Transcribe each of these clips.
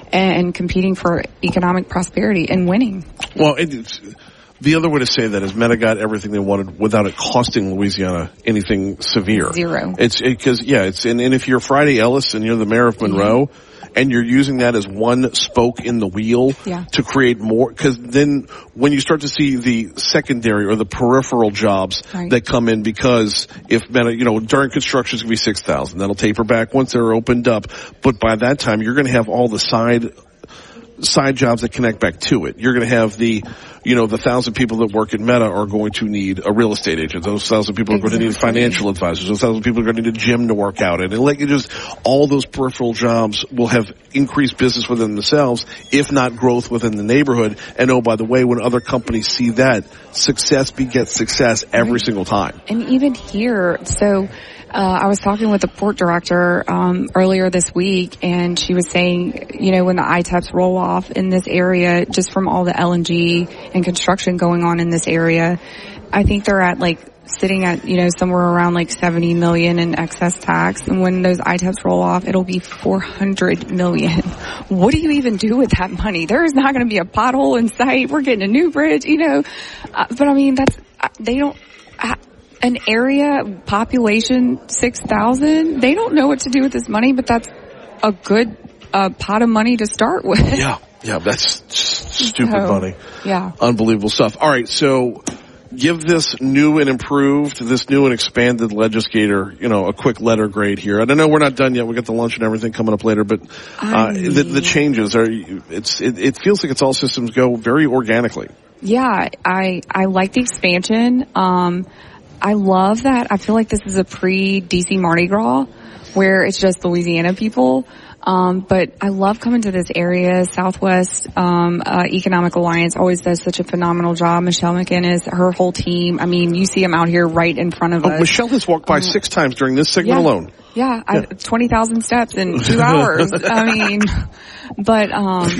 and competing for economic prosperity and winning. Well, it's the other way to say that is Meta got everything they wanted without it costing Louisiana anything severe. Zero. And if you're Friday Ellis and you're the mayor of Monroe, and you're using that as one spoke in the wheel to create more, because then when you start to see the secondary or the peripheral jobs that come in, because if during construction it's going to be 6,000, that'll taper back once they're opened up, but by that time you're going to have all the side jobs that connect back to it. You're going to have the 1,000 people that work in Meta are going to need a real estate agent. Those 1,000 people are going to need financial advisors. Those 1,000 people are going to need a gym to work out in. And all those peripheral jobs will have increased business within themselves, if not growth within the neighborhood. And oh, by the way, when other companies see that, success begets success every single time. And even here, I was talking with the port director earlier this week, and she was saying, when the ITEPs roll off in this area, just from all the LNG and construction going on in this area, I think they're at sitting at somewhere around 70 million in excess tax. And when those ITEPs roll off, it'll be 400 million. What do you even do with that money? There is not going to be a pothole in sight. We're getting a new bridge, but I mean, they don't. An area, population 6,000, they don't know what to do with this money, but that's a good pot of money to start with. Yeah, that's stupid money. Yeah. Unbelievable stuff. All right, so give this new and expanded legislator, a quick letter grade here. And I know we're not done yet. We got the lunch and everything coming up later, but the changes it feels like it's all systems go very organically. Yeah, I like the expansion. I love that. I feel like this is a pre-DC Mardi Gras where it's just Louisiana people. But I love coming to this area. Southwest Economic Alliance always does such a phenomenal job. Michelle McInnes, her whole team. I mean, you see them out here right in front of us. Michelle has walked by 6 times during this segment alone. Yeah, 20,000 steps in 2 hours. I mean, but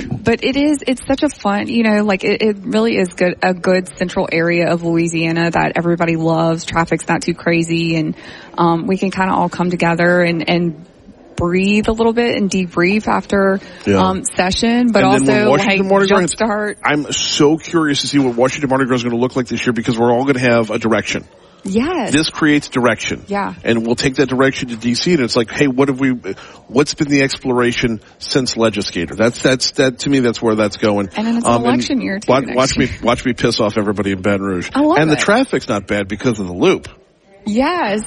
it's such a fun, it really is a good central area of Louisiana that everybody loves. Traffic's not too crazy, and we can kind of all come together and breathe a little bit and debrief after session, but also jumpstart. I'm so curious to see what Washington Mardi Gras is going to look like this year, because we're all going to have a direction. Yes. This creates direction. Yeah. And we'll take that direction to DC, and it's like, hey, what's been the exploration since legislator? That to me, that's where that's going. And then it's an election year too. Watch me piss off everybody in Baton Rouge. I love it. And the traffic's not bad because of the loop. Yes.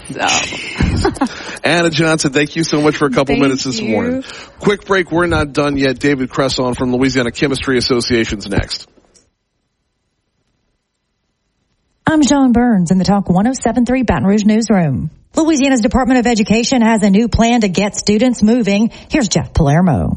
Anna Johnson, thank you so much for a couple minutes this morning. Quick break. We're not done yet. David Cresson from Louisiana Chemistry Association's next. I'm Sean Burns in the Talk 107.3 Baton Rouge Newsroom. Louisiana's Department of Education has a new plan to get students moving. Here's Jeff Palermo.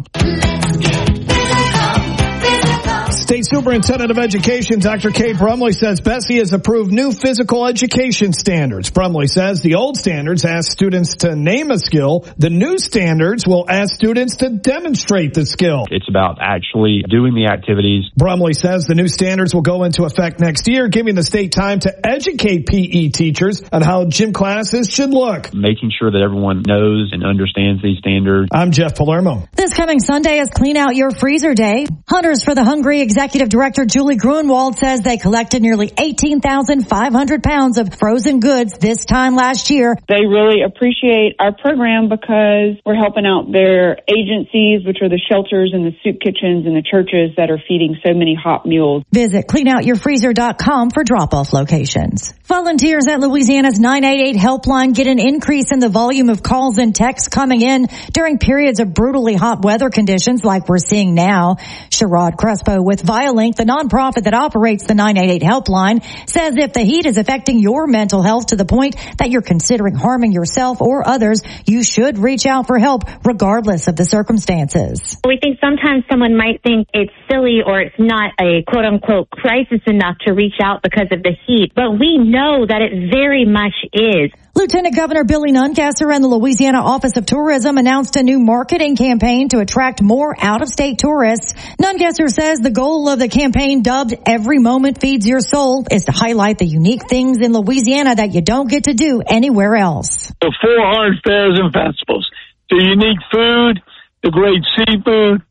State Superintendent of Education Dr. Kate Brumley says Bessie has approved new physical education standards. Brumley says the old standards ask students to name a skill. The new standards will ask students to demonstrate the skill. It's about actually doing the activities. Brumley says the new standards will go into effect next year, giving the state time to educate PE teachers on how gym classes should look. Making sure that everyone knows and understands these standards. I'm Jeff Palermo. This coming Sunday is Clean Out Your Freezer Day. Hunters for the Hungry Executive Director Julie Grunwald says they collected nearly 18,500 pounds of frozen goods this time last year. They really appreciate our program because we're helping out their agencies, which are the shelters and the soup kitchens and the churches that are feeding so many hot meals. Visit cleanoutyourfreezer.com for drop-off locations. Volunteers at Louisiana's 988 helpline get an increase in the volume of calls and texts coming in during periods of brutally hot weather conditions like we're seeing now. Sherrod Crespo with Violink, the nonprofit that operates the 988 helpline, says if the heat is affecting your mental health to the point that you're considering harming yourself or others, you should reach out for help regardless of the circumstances. We think sometimes someone might think it's silly or it's not a quote-unquote crisis enough to reach out because of the heat, but we know that it very much is. Lieutenant Governor Billy Nungesser and the Louisiana Office of Tourism announced a new marketing campaign to attract more out-of-state tourists. Nungesser says the goal of the campaign, dubbed Every Moment Feeds Your Soul, is to highlight the unique things in Louisiana that you don't get to do anywhere else. The 400 fairs and festivals, the unique food, the great seafood,